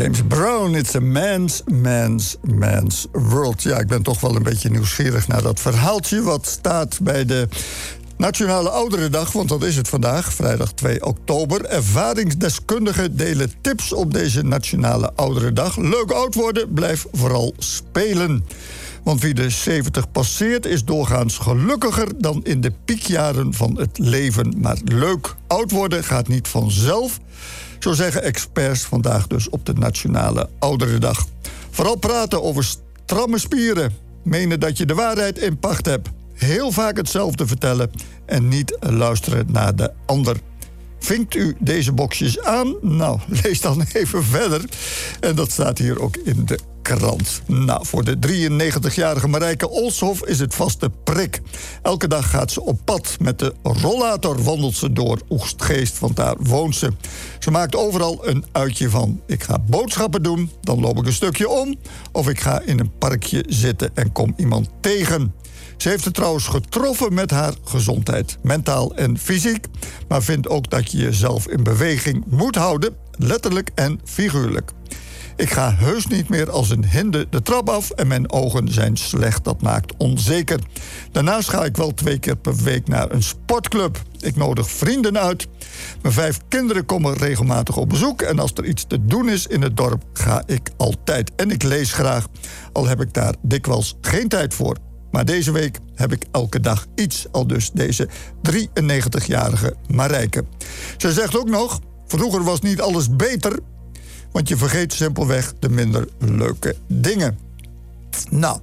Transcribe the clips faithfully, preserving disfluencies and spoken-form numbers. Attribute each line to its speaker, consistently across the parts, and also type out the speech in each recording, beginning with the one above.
Speaker 1: James Brown, it's a man's, man's, man's world. Ja, ik ben toch wel een beetje nieuwsgierig naar dat verhaaltje wat staat bij de Nationale Ouderendag, want dat is het vandaag, vrijdag twee oktober. Ervaringsdeskundigen delen tips op deze Nationale Ouderendag. Leuk oud worden, blijf vooral spelen. Want wie de zeventig passeert is doorgaans gelukkiger dan in de piekjaren van het leven. Maar leuk oud worden gaat niet vanzelf. Zo zeggen experts vandaag dus op de Nationale Ouderendag. Vooral praten over stramme spieren. Menen dat je de waarheid in pacht hebt. Heel vaak hetzelfde vertellen en niet luisteren naar de ander. Vinkt u deze boxjes aan? Nou, lees dan even verder. En dat staat hier ook in de krant. Nou, voor de drieënnegentigjarige Marijke Olshoff is het vaste prik. Elke dag gaat ze op pad. Met de rollator wandelt ze door Oegstgeest, want daar woont ze. Ze maakt overal een uitje van. Ik ga boodschappen doen, dan loop ik een stukje om. Of ik ga in een parkje zitten en kom iemand tegen. Ze heeft het trouwens getroffen met haar gezondheid, mentaal en fysiek. Maar vindt ook dat je jezelf in beweging moet houden, letterlijk en figuurlijk. Ik ga heus niet meer als een hinde de trap af en mijn ogen zijn slecht, dat maakt onzeker. Daarnaast ga ik wel twee keer per week naar een sportclub. Ik nodig vrienden uit. Mijn vijf kinderen komen regelmatig op bezoek en als er iets te doen is in het dorp ga ik altijd. En ik lees graag, al heb ik daar dikwijls geen tijd voor. Maar deze week heb ik elke dag iets, al dus deze drieënnegentigjarige Marijke. Ze zegt ook nog, vroeger was niet alles beter, want je vergeet simpelweg de minder leuke dingen. Nou,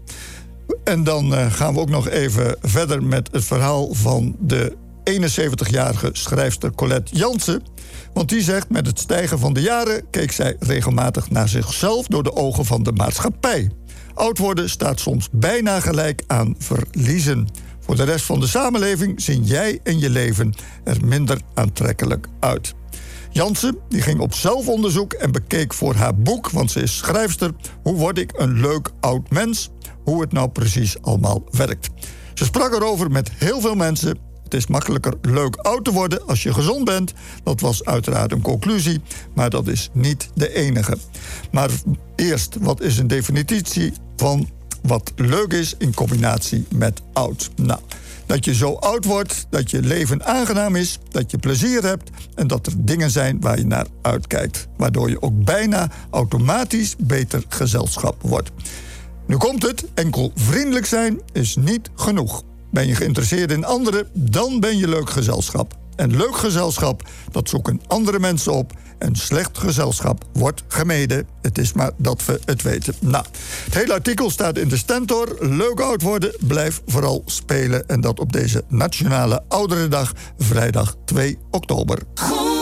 Speaker 1: en dan uh, gaan we ook nog even verder met het verhaal van de eenenzeventigjarige schrijfster Colette Jansen. Want die zegt, met het stijgen van de jaren keek zij regelmatig naar zichzelf door de ogen van de maatschappij. Oud worden staat soms bijna gelijk aan verliezen. Voor de rest van de samenleving zien jij en je leven er minder aantrekkelijk uit. Jansen die ging op zelfonderzoek en bekeek voor haar boek, want ze is schrijfster, Hoe word ik een leuk oud mens? Hoe het nou precies allemaal werkt. Ze sprak erover met heel veel mensen. Het is makkelijker leuk oud te worden als je gezond bent. Dat was uiteraard een conclusie, maar dat is niet de enige. Maar eerst, wat is een definitie van wat leuk is in combinatie met oud? Nou, dat je zo oud wordt, dat je leven aangenaam is, dat je plezier hebt en dat er dingen zijn waar je naar uitkijkt. Waardoor je ook bijna automatisch beter gezelschap wordt. Nu komt het, enkel vriendelijk zijn is niet genoeg. Ben je geïnteresseerd in anderen, dan ben je leuk gezelschap. En leuk gezelschap, dat zoeken andere mensen op. En slecht gezelschap wordt gemeden. Het is maar dat we het weten. Nou, het hele artikel staat in de Stentor. Leuk oud worden, blijf vooral spelen. En dat op deze Nationale Ouderendag, vrijdag twee oktober.